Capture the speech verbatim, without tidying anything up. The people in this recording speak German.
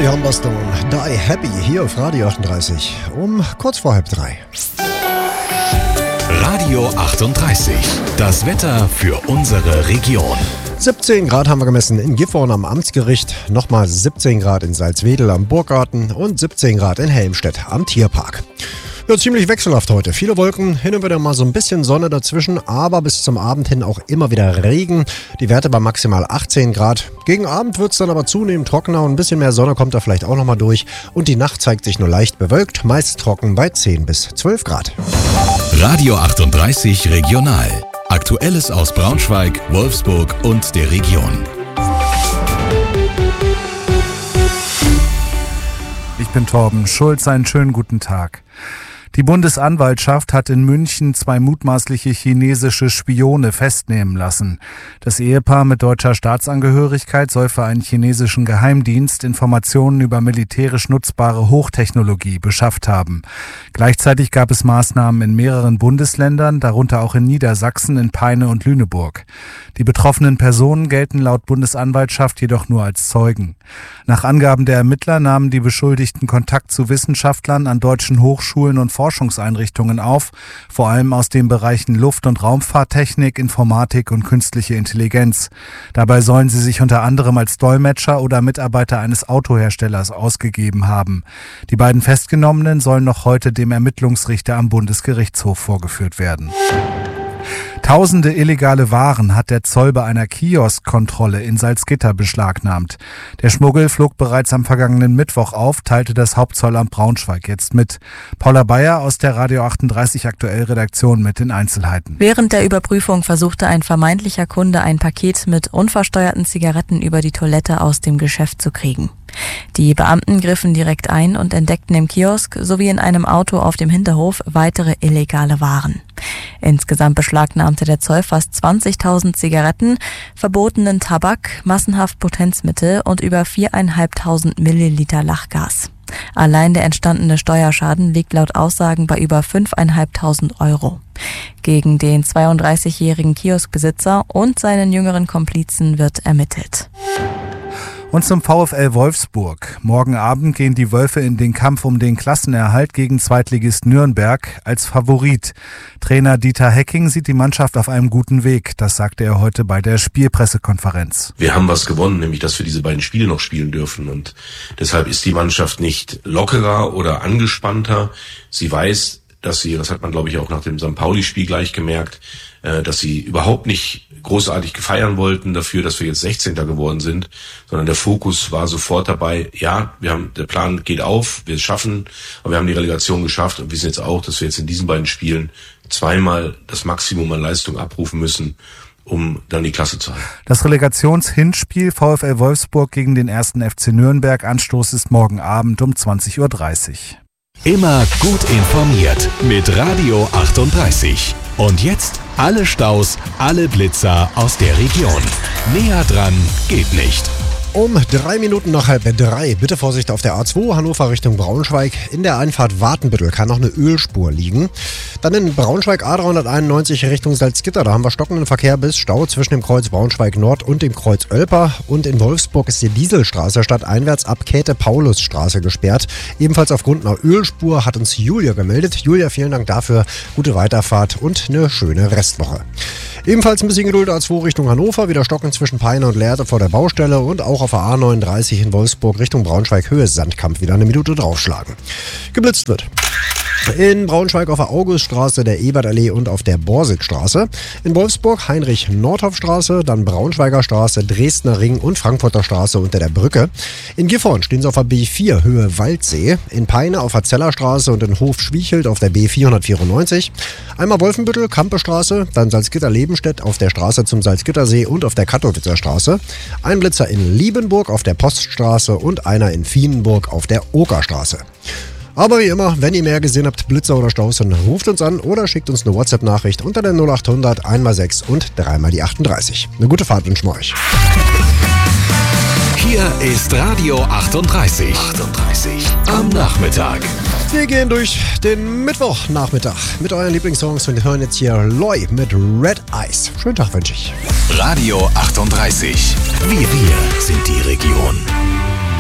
Billy Humberstone, Die Happy, hier auf Radio achtunddreißig, um kurz vor halb drei. Radio achtunddreißig, das Wetter für unsere Region. siebzehn Grad haben wir gemessen in Gifhorn am Amtsgericht, nochmal siebzehn Grad in Salzwedel am Burggarten und siebzehn Grad in Helmstedt am Tierpark. Ja, ziemlich wechselhaft heute. Viele Wolken, hin und wieder mal so ein bisschen Sonne dazwischen, aber bis zum Abend hin auch immer wieder Regen. Die Werte bei maximal achtzehn Grad. Gegen Abend wird es dann aber zunehmend trockener und ein bisschen mehr Sonne kommt da vielleicht auch nochmal durch. Und die Nacht zeigt sich nur leicht bewölkt, meist trocken bei zehn bis zwölf Grad. Radio achtunddreißig Regional. Aktuelles aus Braunschweig, Wolfsburg und der Region. Ich bin Torben Schulz, einen schönen guten Tag. Die Bundesanwaltschaft hat in München zwei mutmaßliche chinesische Spione festnehmen lassen. Das Ehepaar mit deutscher Staatsangehörigkeit soll für einen chinesischen Geheimdienst Informationen über militärisch nutzbare Hochtechnologie beschafft haben. Gleichzeitig gab es Maßnahmen in mehreren Bundesländern, darunter auch in Niedersachsen, in Peine und Lüneburg. Die betroffenen Personen gelten laut Bundesanwaltschaft jedoch nur als Zeugen. Nach Angaben der Ermittler nahmen die Beschuldigten Kontakt zu Wissenschaftlern an deutschen Hochschulen und Forschungseinrichtungen auf, vor allem aus den Bereichen Luft- und Raumfahrttechnik, Informatik und künstliche Intelligenz. Dabei sollen sie sich unter anderem als Dolmetscher oder Mitarbeiter eines Autoherstellers ausgegeben haben. Die beiden Festgenommenen sollen noch heute dem Ermittlungsrichter am Bundesgerichtshof vorgeführt werden. Tausende illegale Waren hat der Zoll bei einer Kioskkontrolle in Salzgitter beschlagnahmt. Der Schmuggel flog bereits am vergangenen Mittwoch auf, teilte das Hauptzollamt Braunschweig jetzt mit. Paula Bayer aus der Radio achtunddreißig Aktuell Redaktion mit den Einzelheiten. Während der Überprüfung versuchte ein vermeintlicher Kunde ein Paket mit unversteuerten Zigaretten über die Toilette aus dem Geschäft zu kriegen. Die Beamten griffen direkt ein und entdeckten im Kiosk sowie in einem Auto auf dem Hinterhof weitere illegale Waren. Insgesamt beschlagnahmte der Zoll fast zwanzigtausend Zigaretten, verbotenen Tabak, massenhaft Potenzmittel und über viertausendfünfhundert Milliliter Lachgas. Allein der entstandene Steuerschaden liegt laut Aussagen bei über fünftausendfünfhundert Euro. Gegen den zweiunddreißigjährigen Kioskbesitzer und seinen jüngeren Komplizen wird ermittelt. Und zum VfL Wolfsburg. Morgen Abend gehen die Wölfe in den Kampf um den Klassenerhalt gegen Zweitligist Nürnberg als Favorit. Trainer Dieter Hecking sieht die Mannschaft auf einem guten Weg. Das sagte er heute bei der Spielpressekonferenz. Wir haben was gewonnen, nämlich dass wir diese beiden Spiele noch spielen dürfen. Und deshalb ist die Mannschaft nicht lockerer oder angespannter. Sie weiß, dass sie, das hat man glaube ich auch nach dem Sankt Pauli-Spiel gleich gemerkt, dass sie überhaupt nicht großartig gefeiern wollten dafür, dass wir jetzt sechzehnter geworden sind, sondern der Fokus war sofort dabei, ja, wir haben, der Plan geht auf, wir schaffen, aber wir haben die Relegation geschafft und wissen jetzt auch, dass wir jetzt in diesen beiden Spielen zweimal das Maximum an Leistung abrufen müssen, um dann die Klasse zu halten. Das Relegationshinspiel VfL Wolfsburg gegen den ersten F C Nürnberg, Anstoß ist morgen Abend um zwanzig Uhr dreißig. Immer gut informiert mit Radio achtunddreißig. Und jetzt alle Staus, alle Blitzer aus der Region. Näher dran geht nicht. Um drei Minuten nach halb drei, bitte Vorsicht auf der A zwei, Hannover Richtung Braunschweig. In der Einfahrt Watenbüttel kann noch eine Ölspur liegen. Dann in Braunschweig A dreihunderteinundneunzig Richtung Salzgitter, da haben wir stockenden Verkehr bis Stau zwischen dem Kreuz Braunschweig Nord und dem Kreuz Oelper. Und in Wolfsburg ist die Dieselstraße stadteinwärts ab Käthe-Paulus-Straße gesperrt. Ebenfalls aufgrund einer Ölspur hat uns Julia gemeldet. Julia, vielen Dank dafür. Gute Weiterfahrt und eine schöne Restwoche. Ebenfalls ein bisschen Geduld A zwei Richtung Hannover, wieder stocken zwischen Peine und Lehrte vor der Baustelle und auch auf der A neununddreißig in Wolfsburg Richtung Braunschweig Höhe Sandkamp wieder eine Minute draufschlagen. Geblitzt wird. In Braunschweig auf der Auguststraße, der Ebertallee und auf der Borsigstraße. In Wolfsburg Heinrich-Nordhoff-Straße, dann Braunschweiger Straße, Dresdner Ring und Frankfurter Straße unter der Brücke. In Gifhorn stehen sie auf der B vier Höhe Waldsee. In Peine auf der Zellerstraße und in Hof-Schwiechelt auf der B vierhundertvierundneunzig. Einmal Wolfenbüttel, Kampestraße, dann Salzgitter-Lebenstedt auf der Straße zum Salzgittersee und auf der Kattowitzer Straße. Ein Blitzer in Liebenburg auf der Poststraße und einer in Vienenburg auf der Okerstraße. Aber wie immer, wenn ihr mehr gesehen habt, Blitzer oder Staus, dann ruft uns an oder schickt uns eine WhatsApp-Nachricht unter der null achthundert einmal sechs und dreimal die achtunddreißig. Eine gute Fahrt wünschen wir euch. Hier ist Radio achtunddreißig. achtunddreißig am Nachmittag. Wir gehen durch den Mittwochnachmittag mit euren Lieblingssongs und hören jetzt hier Loy mit Red Eyes. Schönen Tag wünsche ich. Radio achtunddreißig. Wir, wir sind die Region.